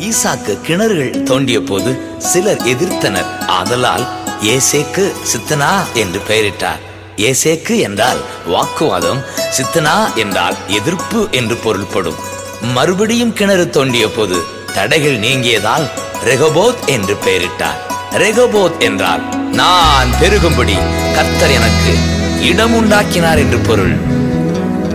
ஈசாக்கு கிணறுகள் தோண்டிய போது சிலர் எதிர்த்தனர். ஆதலால் ஏசேக்கு சித்தனா என்று பெயரிட்டார். ஏசேக்கு என்றால் வாக்குவாதம், சித்தனா என்றால் எதிர்ப்பு என்று பொருள்படும். மறுபடியும் கிணறு தோண்டிய போது தடைகள் நீங்கியதால் ரெகோபோத் என்று பெயரிட்டார். ரெகோபோத் என்றால் நான் பெருகும்படி கர்த்தர் எனக்கு இடம் உண்டாக்கினார் என்று பொருள்.